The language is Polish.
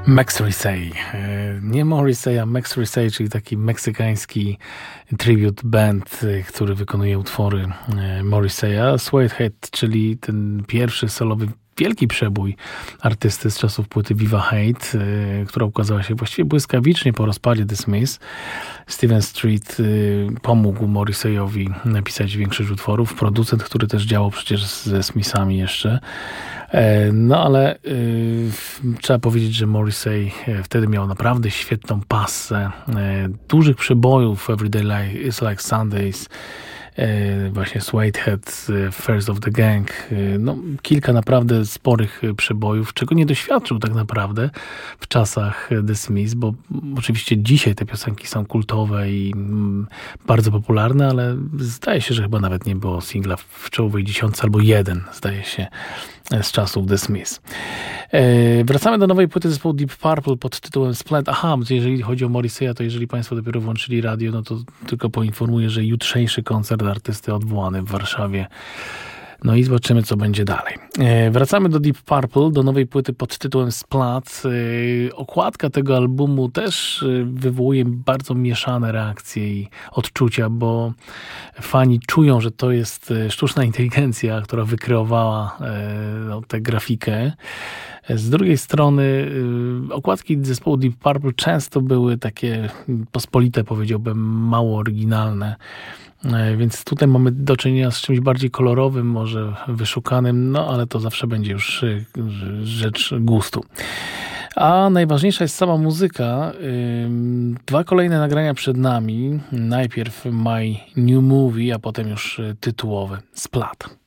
Max Risey. Nie Morrissey, a Max Risey, czyli taki meksykański tribute band, który wykonuje utwory Morrisseya. Suedehead, czyli ten pierwszy solowy wielki przebój artysty z czasów płyty Viva Hate, która ukazała się właściwie błyskawicznie po rozpadzie The Smiths. Steven Street pomógł Morrisseyowi napisać większość utworów. Producent, który też działał przecież ze Smithsami jeszcze. No ale trzeba powiedzieć, że Morrissey wtedy miał naprawdę świetną passę dużych przebojów. Everyday Life is Like Sundays, właśnie Suedehead, First of the Gang, no kilka naprawdę sporych przebojów, czego nie doświadczył tak naprawdę w czasach The Smiths, bo oczywiście dzisiaj te piosenki są kultowe i bardzo popularne, ale zdaje się, że chyba nawet nie było singla w czołowej dziesiątce, albo jeden, zdaje się, z czasów The Smiths. Wracamy do nowej płyty zespołu Deep Purple pod tytułem Splendid. Aha, jeżeli chodzi o Morrisseya, to jeżeli Państwo dopiero włączyli radio, no to tylko poinformuję, że jutrzejszy koncert artysty odwołany w Warszawie. No i zobaczymy, co będzie dalej. Wracamy do Deep Purple, do nowej płyty pod tytułem Splat. Okładka tego albumu też wywołuje bardzo mieszane reakcje i odczucia, bo fani czują, że to jest sztuczna inteligencja, która wykreowała tę grafikę. Z drugiej strony okładki zespołu Deep Purple często były takie pospolite, powiedziałbym, mało oryginalne. Więc tutaj mamy do czynienia z czymś bardziej kolorowym, może wyszukanym, no ale to zawsze będzie już rzecz gustu. A najważniejsza jest sama muzyka. Dwa kolejne nagrania przed nami. Najpierw My New Movie, a potem już tytułowy Splat.